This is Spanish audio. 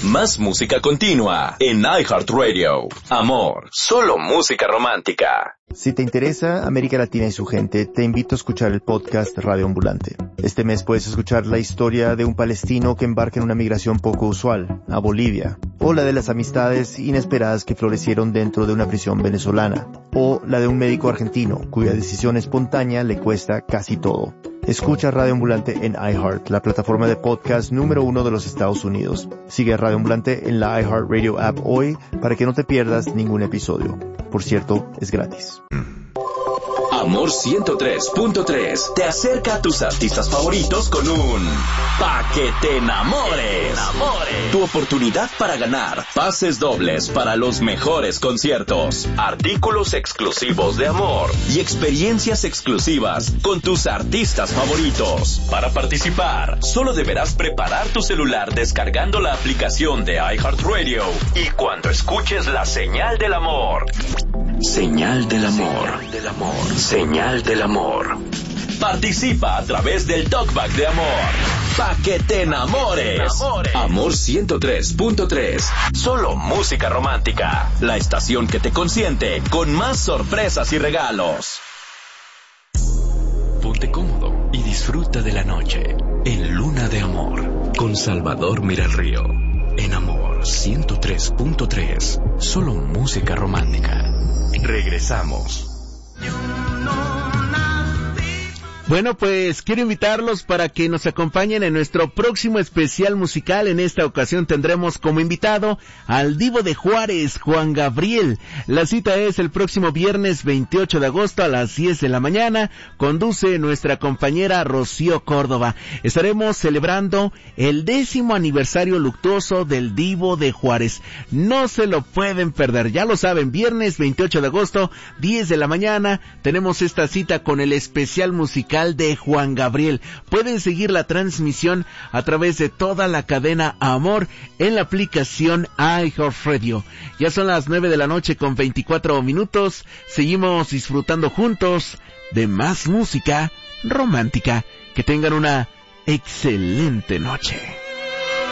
Más música continua en iHeartRadio. Amor, solo música romántica. Si te interesa América Latina y su gente, te invito a escuchar el podcast Radio Ambulante. Este mes puedes escuchar la historia de un palestino que embarca en una migración poco usual, a Bolivia, o la de las amistades inesperadas que florecieron dentro de una prisión venezolana, o la de un médico argentino cuya decisión espontánea le cuesta casi todo. Escucha Radio Ambulante en iHeart, la plataforma de podcast número 1 de los Estados Unidos. Sigue Radio Ambulante en la iHeartRadio app hoy para que no te pierdas ningún episodio. Por cierto, es gratis. Amor 103.3 te acerca a tus artistas favoritos con un Pa' que te enamores. Tu oportunidad para ganar pases dobles para los mejores conciertos, artículos exclusivos de Amor y experiencias exclusivas con tus artistas favoritos. Para participar, solo deberás preparar tu celular descargando la aplicación de iHeartRadio y cuando escuches la señal del amor. Señal del amor. Señal del amor. Participa a través del talkback de Amor. Pa' que te enamores. Amor 103.3. Solo música romántica. La estación que te consiente con más sorpresas y regalos. Ponte cómodo y disfruta de la noche en Luna de Amor con Salvador Miralrío. En Amor 103.3. Solo música romántica. Regresamos. Bueno, pues quiero invitarlos para que nos acompañen en nuestro próximo especial musical. En esta ocasión tendremos como invitado al Divo de Juárez, Juan Gabriel. La cita es el próximo viernes 28 de agosto a las 10 de la mañana. Conduce nuestra compañera Rocío Córdoba. Estaremos celebrando el 10º aniversario luctuoso del Divo de Juárez. No se lo pueden perder, ya lo saben, viernes 28 de agosto, 10 de la mañana. Tenemos esta cita con el especial musical de Juan Gabriel. Pueden seguir la transmisión a través de toda la cadena Amor en la aplicación iHeartRadio. Ya son las 9 de la noche con 24 minutos. Seguimos disfrutando juntos de más música romántica. Que tengan una excelente noche.